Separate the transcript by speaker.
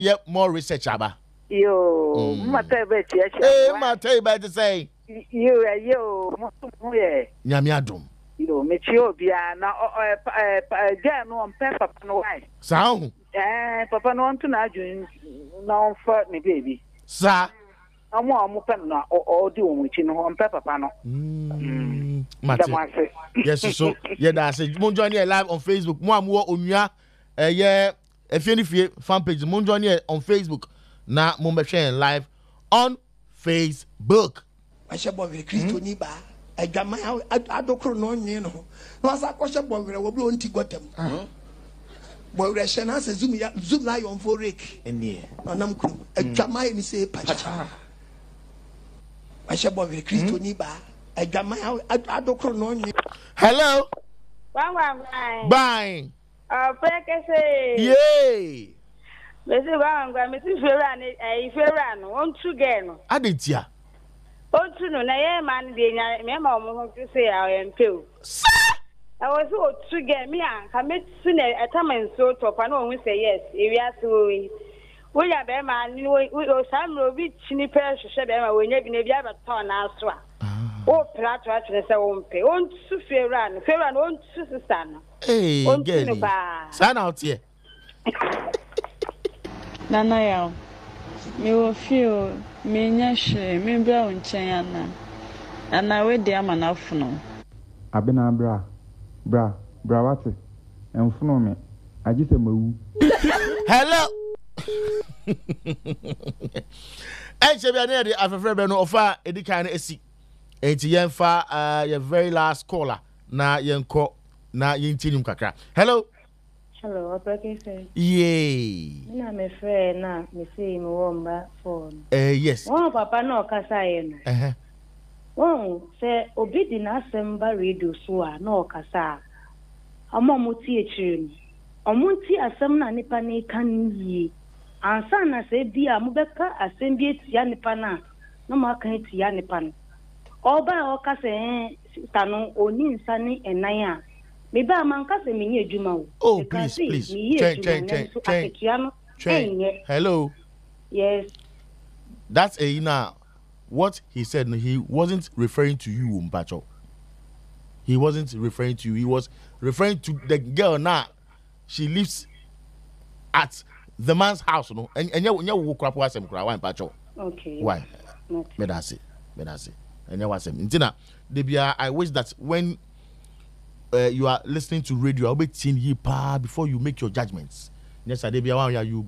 Speaker 1: Yep, more research aba.
Speaker 2: Yo, mata be tie.
Speaker 1: Eh, mata be to say.
Speaker 2: Yo, mo ye.
Speaker 1: Nyame adom.
Speaker 2: Yo, me chi obia na ja no on papa no why.
Speaker 1: Sa
Speaker 2: Papa no want na adwun na on fa me baby.
Speaker 1: Sa
Speaker 2: Omo pen na o di won chi no on papa no.
Speaker 1: Mate. Yes, so yeah, that's it. Mon join here live on Facebook. Mo amwo onua yeah, Efie fan page. Mon join here on Facebook. Na mo be share live on Facebook.
Speaker 3: I shall be Christo Niba. I got my adokro no no. No as I question boy we will blow got them. Boy we shall answer zoom lion for rake. And yeah. Nam crew. I got my say pacha. I shall be Christo Niba. I got my adokro no.
Speaker 1: Hello. Bye.
Speaker 4: Prekese.
Speaker 1: Yay.
Speaker 4: Mesi bangwa mesi ferano on tu geno.
Speaker 1: Aditia.
Speaker 4: On tu no na ye man de nya me ma omo ho se ya empeu. I was so to get me an commit soon at time and so to pan on say yes, if you ask we ya be man we o sam ro bi chini pe hwehwe be ma we nya bi na bi abeton na aso a. O plato a tire se wo mpe. On tu ferano on tu sister no.
Speaker 1: Hey, girl. Sign out here.
Speaker 5: Nana ya. Me wo feel me nya hwe me bra unchen ana. Ana we de ama na funo.
Speaker 6: Abena bra wate. Enfuno me. Agise mawu.
Speaker 1: Hello. Enche bia na de afefre be no ofa edikan na esi. Enti yenfa your very last caller na yenko na yintinim kakra. Hello.
Speaker 7: Hello, Prekese.
Speaker 1: Yay.
Speaker 7: Na me frɛ na me say me womba phone.
Speaker 1: Yes.
Speaker 7: Won papa na okasa ye no. Won say obi di na asɛm ba radio so a na okasa. Amo muti echiri ni. Omunti asɛm na nipa na kan yi. Ansa na se bia mo beka asɛm bi etia nipa na ma kan etia nipa no. Oba okasa tano oni nsa ni enan a me ba man kase me nye adwuma wo.
Speaker 1: Oh, please. Train. Hello.
Speaker 7: Yes.
Speaker 1: That's what he said. He wasn't referring to you, Mpacho. He wasn't referring to you. He was referring to the girl now. She lives at the man's house, no. And you woke up with Mpacho.
Speaker 7: Okay.
Speaker 1: Why? Me that's it. And you was Intina. Debia, I wish that when you are listening to radio, I'll be seeing you before you make your judgments. Yes, Debia, you